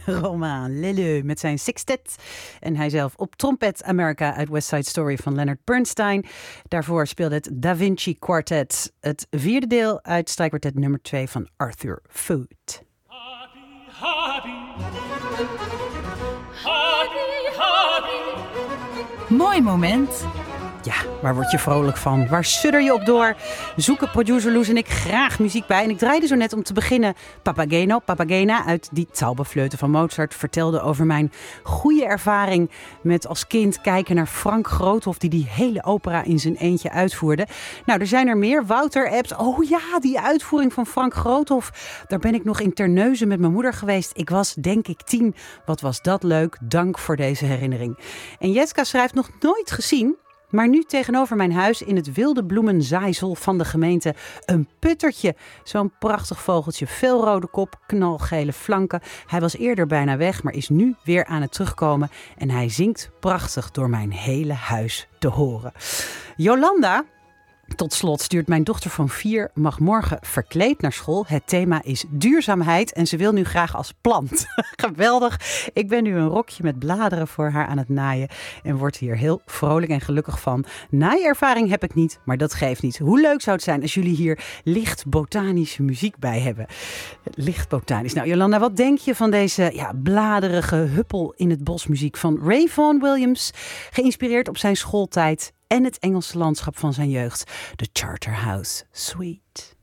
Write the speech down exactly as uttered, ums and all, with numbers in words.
Romain Leleu met zijn sextet. En hij zelf op trompet America uit West Side Story van Leonard Bernstein. Daarvoor speelde het Da Vinci Quartet. Het vierde deel uit strijkkwartet nummer twee van Arthur Foot. Happy, happy. Happy, happy. Mooi moment. Ja, waar word je vrolijk van? Waar sudder je op door? Zoeken producer Loes en ik graag muziek bij. En ik draaide zo net om te beginnen Papageno, Papagena uit die Zauberflöte van Mozart. Vertelde over mijn goede ervaring met als kind kijken naar Frank Groothoff, die die hele opera in zijn eentje uitvoerde. Nou, er zijn er meer. Wouter appt. Oh ja, die uitvoering van Frank Groothoff. Daar ben ik nog in Terneuzen met mijn moeder geweest. Ik was denk ik tien. Wat was dat leuk. Dank voor deze herinnering. En Jetska schrijft nog nooit gezien. Maar nu tegenover mijn huis in het wilde bloemenzaaisel van de gemeente een puttertje. Zo'n prachtig vogeltje, felrode kop, knalgele flanken. Hij was eerder bijna weg, maar is nu weer aan het terugkomen. En hij zingt prachtig door mijn hele huis te horen. Jolanda, tot slot, stuurt mijn dochter van vier, mag morgen verkleed naar school. Het thema is duurzaamheid en ze wil nu graag als plant. Geweldig. Ik ben nu een rokje met bladeren voor haar aan het naaien en word hier heel vrolijk en gelukkig van. Naaiervaring heb ik niet, maar dat geeft niet. Hoe leuk zou het zijn als jullie hier licht botanische muziek bij hebben? Licht botanisch. Nou, Jolanda, wat denk je van deze ja, bladerige huppel in het bosmuziek van Ray Vaughan Williams, geïnspireerd op zijn schooltijd en het Engelse landschap van zijn jeugd, de Charterhouse Suite?